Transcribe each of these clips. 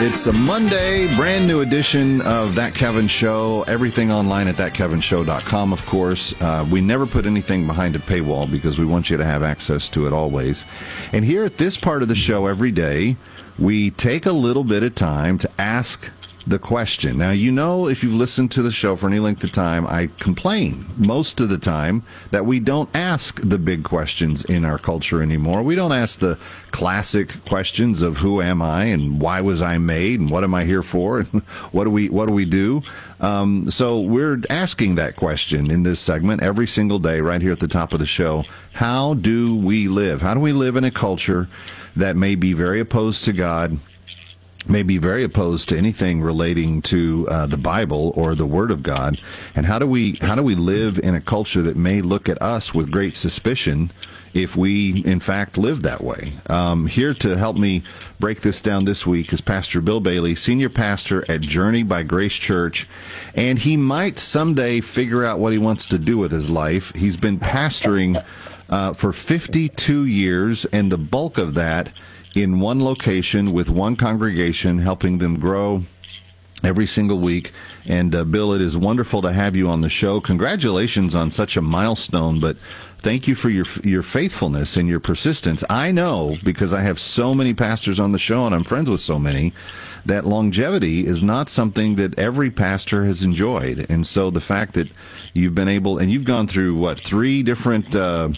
It's a Monday, brand new edition of That Kevin Show. Everything online at thatkevinshow.com, of course. We never put anything behind a paywall because we want you to have access to it always. And here at this part of the show every day, we take a little bit of time to ask the question. Now, you know, if you've listened to the show for any length of time, I complain most of the time that we don't ask the big questions in our culture anymore. We don't ask the classic questions of who am I and why was I made and what am I here for and what do we do? So we're asking that question in this segment every single day right here at the top of the show. How do we live? How do we live in a culture that may be very opposed to God, may be very opposed to anything relating to the Bible or the Word of God, and how do we live in a culture that may look at us with great suspicion if we in fact live that way? Here to help me break this down this week is Pastor Bill Bailey, senior pastor at Journey by Grace Church, and he might someday figure out what he wants to do with his life. He's been pastoring for 52 years, and the bulk of that in one location with one congregation, helping them grow every single week. And Bill, it is wonderful to have you on the show. Congratulations on such a milestone, but thank you for your faithfulness and your persistence. I know, because I have so many pastors on the show and I'm friends with so many, that longevity is not something that every pastor has enjoyed. And so the fact that you've been able, and you've gone through, 3 different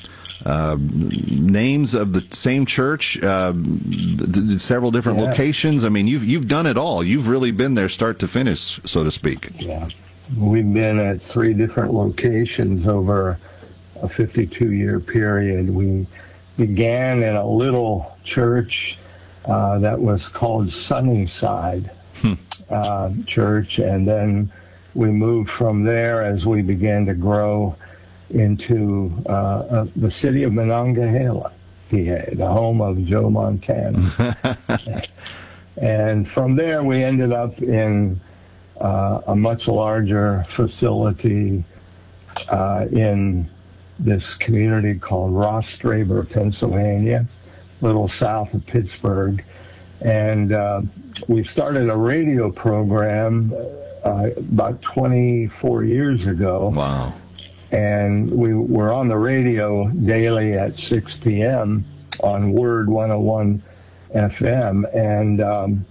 names of the same church, several different locations. I mean, you've done it all. You've really been there start to finish, so to speak. Yeah. We've been at 3 different locations over a 52-year period. We began in a little church that was called Sunnyside Church, and then we moved from there as we began to grow into the city of Monongahela, PA, the home of Joe Montana. And from there, we ended up in a much larger facility in this community called Rostraber, Pennsylvania, a little south of Pittsburgh. And we started a radio program about 24 years ago. Wow. And we were on the radio daily at 6 p.m. on Word 101 FM. And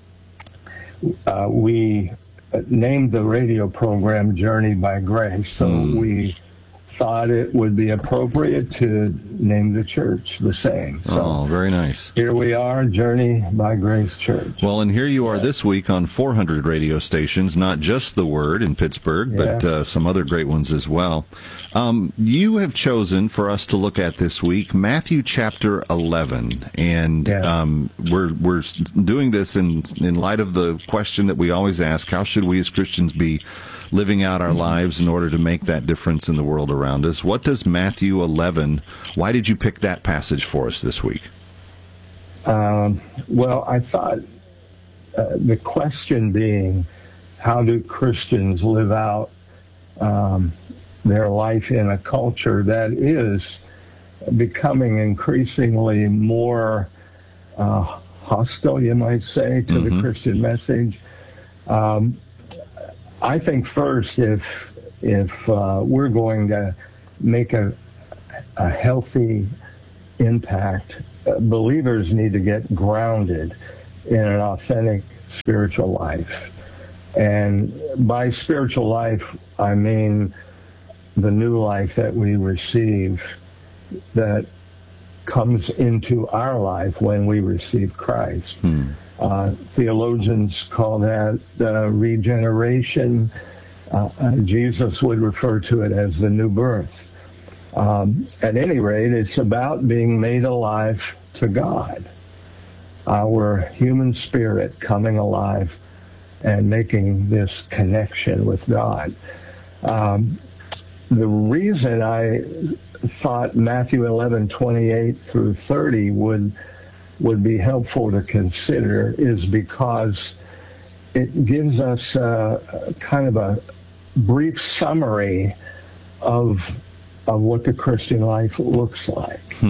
we named the radio program Journey by Grace. So we thought it would be appropriate to name the church the same. So very nice. Here we are, Journey by Grace Church. Well, and here you are this week on 400 radio stations, not just The Word in Pittsburgh, but some other great ones as well. You have chosen for us to look at this week Matthew chapter 11, and we're doing this in light of the question that we always ask: how should we as Christians be living out our lives in order to make that difference in the world around us? What does Matthew 11, why did you pick that passage for us this week? Well, I thought the question being, how do Christians live out their life in a culture that is becoming increasingly more hostile, you might say, to the Christian message? I think first, if we're going to make a healthy impact, believers need to get grounded in an authentic spiritual life. And by spiritual life, I mean the new life that we receive that comes into our life when we receive Christ. Theologians call that regeneration. Jesus would refer to it as the new birth. At any rate, it's about being made alive to God, our human spirit coming alive and making this connection with God. The reason I thought Matthew 11:28 through 30 would be helpful to consider is because it gives us kind of a brief summary of what the Christian life looks like.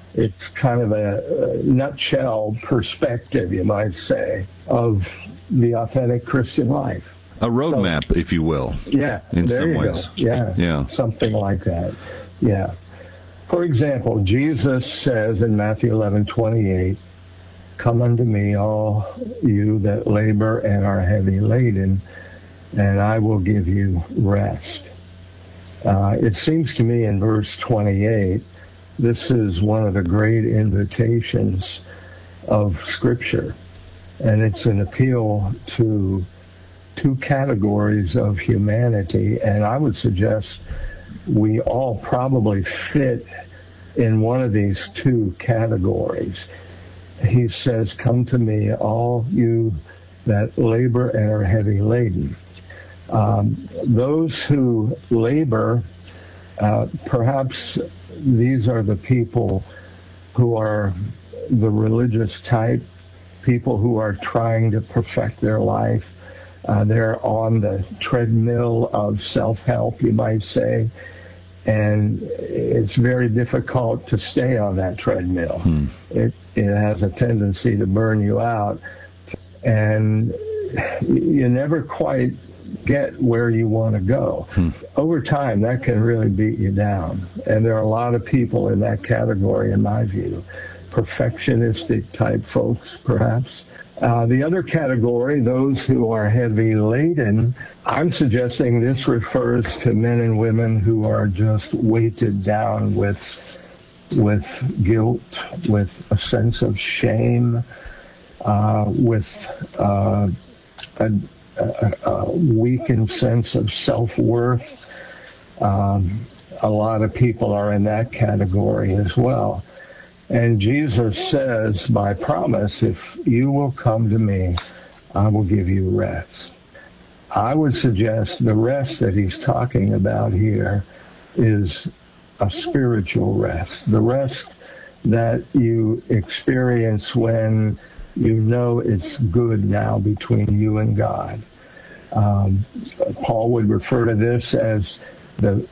It's kind of a nutshell perspective, you might say, of the authentic Christian life. A roadmap, if you will. Yeah, in there some you ways. go. Yeah, something like that. Yeah. For example, Jesus says in Matthew 11:28, "Come unto me, all you that labor and are heavy laden, and I will give you rest." It seems to me in verse 28, this is one of the great invitations of Scripture, and it's an appeal to two categories of humanity, and I would suggest we all probably fit in one of these two categories. He says, "Come to me, all you that labor and are heavy laden." Those who labor, perhaps these are the people who are the religious type, people who are trying to perfect their life. They're on the treadmill of self-help, you might say, and it's very difficult to stay on that treadmill. It has a tendency to burn you out, and you never quite get where you want to go. Over time, that can really beat you down, and there are a lot of people in that category, in my view, perfectionistic type folks, perhaps. The other category, those who are heavy laden, I'm suggesting this refers to men and women who are just weighted down with guilt, with a sense of shame, with a weakened sense of self-worth. A lot of people are in that category as well. And Jesus says, by promise, if you will come to me, I will give you rest. I would suggest the rest that he's talking about here is a spiritual rest, the rest that you experience when you know it's good now between you and God. Paul would refer to this as the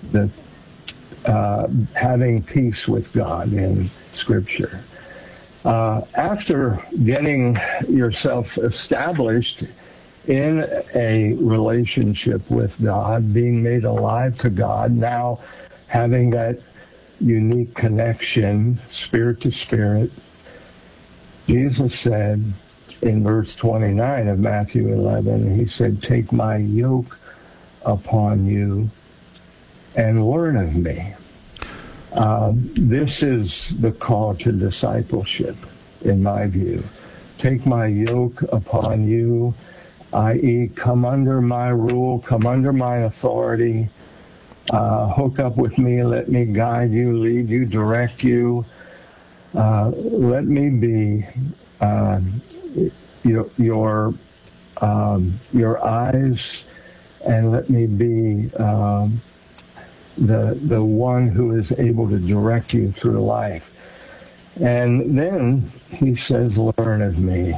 having peace with God in Scripture. After getting yourself established in a relationship with God, being made alive to God, now having that unique connection, spirit to spirit, Jesus said in verse 29 of Matthew 11, he said, "Take my yoke upon you and learn of me." This is the call to discipleship, in my view. Take my yoke upon you, i.e., come under my rule, come under my authority, hook up with me, let me guide you, lead you, direct you. Let me be your eyes, and let me be the one who is able to direct you through life. And then he says, learn of me.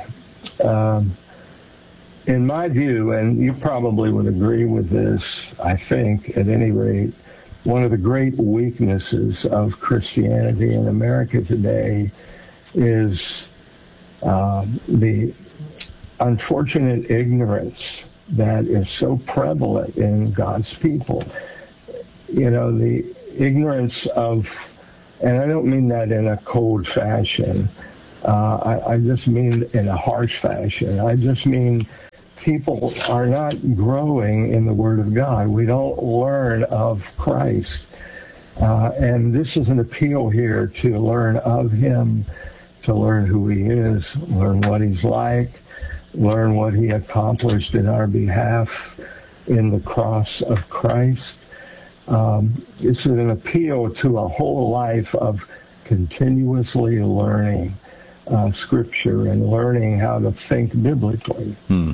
In my view, and you probably would agree with this, I think, at any rate, one of the great weaknesses of Christianity in America today is the unfortunate ignorance that is so prevalent in God's people. You know, the ignorance of, and I don't mean that in a cold fashion, I just mean in a harsh fashion. I just mean people are not growing in the Word of God. We don't learn of Christ. And this is an appeal here to learn of Him, to learn who He is, learn what He's like, learn what He accomplished in our behalf in the cross of Christ. It's an appeal to a whole life of continuously learning Scripture and learning how to think biblically.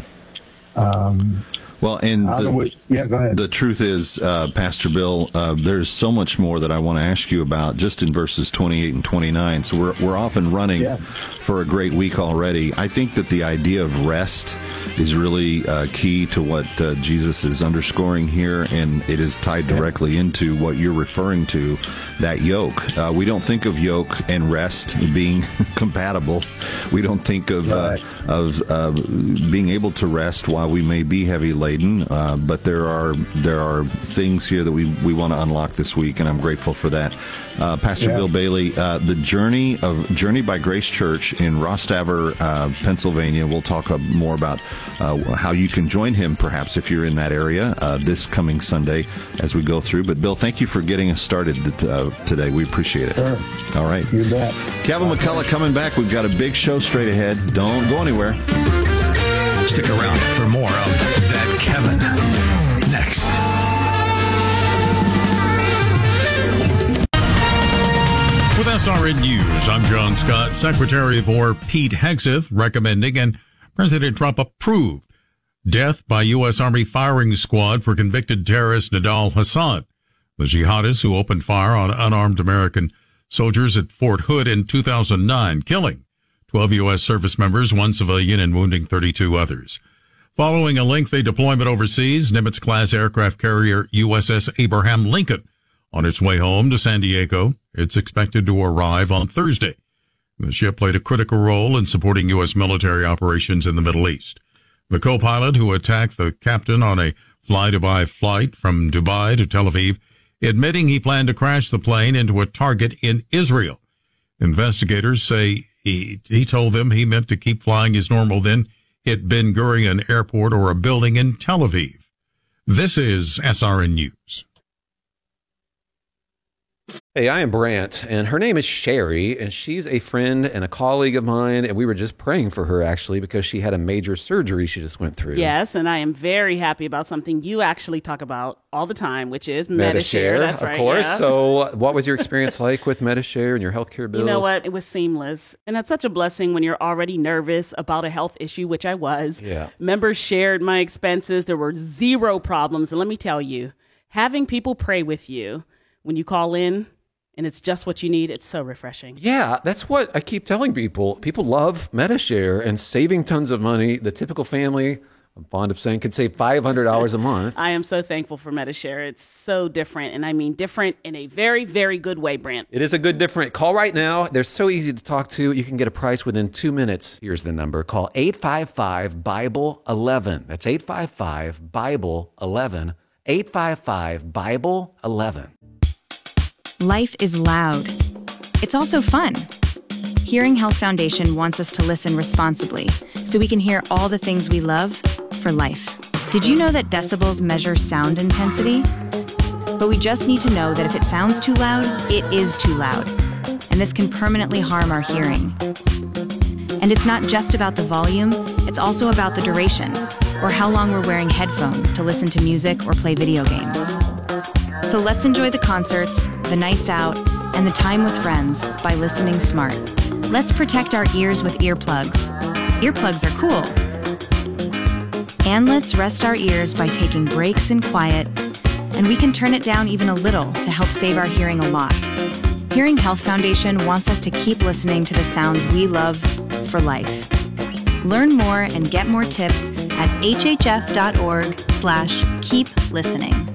Well, and go ahead. The truth is, Pastor Bill, there's so much more that I want to ask you about just in verses 28 and 29. So we're off and running for a great week already. I think that the idea of rest is really key to what Jesus is underscoring here, and it is tied directly into what you're referring to, that yoke. We don't think of yoke and rest being compatible. We don't think of being able to rest while we may be heavy laden, but there are things here that we want to unlock this week, and I'm grateful for that. Pastor Bill Bailey, the Journey by Grace Church in Rostaver, Pennsylvania. We'll talk more about how you can join him, perhaps, if you're in that area this coming Sunday as we go through. But Bill, thank you for getting us started today. We appreciate it. Sure. All right. You bet. Kevin McCullough coming back. We've got a big show straight ahead. Don't go anywhere. Stick around for more of That Kevin next. With SRN News, I'm John Scott. Secretary of War Pete Hegseth recommending and President Trump approved death by U.S. Army firing squad for convicted terrorist Nidal Hasan, the jihadist who opened fire on unarmed American soldiers at Fort Hood in 2009, killing 12 U.S. service members, 1 civilian, and wounding 32 others. Following a lengthy deployment overseas, Nimitz-class aircraft carrier USS Abraham Lincoln on its way home to San Diego. It's expected to arrive on Thursday. The ship played a critical role in supporting U.S. military operations in the Middle East. The co-pilot who attacked the captain on a fly-to-buy flight from Dubai to Tel Aviv, admitting he planned to crash the plane into a target in Israel. Investigators say he told them he meant to keep flying as normal, then hit Ben Gurion Airport or a building in Tel Aviv. This is SRN News. Hey, I am Brant, and her name is Sherry, and she's a friend and a colleague of mine, and we were just praying for her, actually, because she had a major surgery she just went through. Yes, and I am very happy about something you actually talk about all the time, which is Medi-Share. That's right, of course. Yeah. So what was your experience like with Medi-Share and your healthcare bills? You know what? It was seamless, and it's such a blessing when you're already nervous about a health issue, which I was. Yeah. Members shared my expenses. There were zero problems, and let me tell you, having people pray with you when you call in, and it's just what you need, it's so refreshing. Yeah, that's what I keep telling people. People love Medi-Share and saving tons of money. The typical family, I'm fond of saying, could save $500 a month. I am so thankful for Medi-Share. It's so different, and I mean different in a very, very good way, Brant. It is a good different. Call right now. They're so easy to talk to. You can get a price within 2 minutes. Here's the number. Call 855-BIBLE-11. That's 855-BIBLE-11. 855-BIBLE-11. Life is loud. It's also fun. Hearing Health Foundation wants us to listen responsibly so we can hear all the things we love for life. Did you know that decibels measure sound intensity? But we just need to know that if it sounds too loud, it is too loud. And this can permanently harm our hearing. And it's not just about the volume, it's also about the duration, or how long we're wearing headphones to listen to music or play video games. So let's enjoy the concerts, the nights out, and the time with friends by listening smart. Let's protect our ears with earplugs. Earplugs are cool. And let's rest our ears by taking breaks in quiet, and we can turn it down even a little to help save our hearing a lot. Hearing Health Foundation wants us to keep listening to the sounds we love for life. Learn more and get more tips at hhf.org/keep-listening.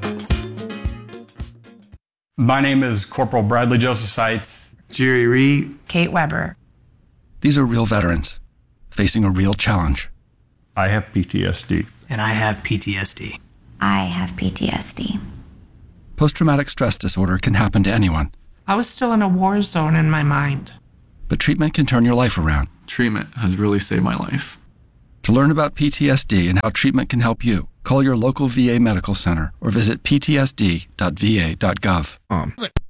My name is Corporal Bradley Joseph Seitz. Jerry Reed. Kate Weber. These are real veterans facing a real challenge. I have PTSD. And I have PTSD. I have PTSD. Post-traumatic stress disorder can happen to anyone. I was still in a war zone in my mind. But treatment can turn your life around. Treatment has really saved my life. To learn about PTSD and how treatment can help you, call your local VA medical center or visit ptsd.va.gov.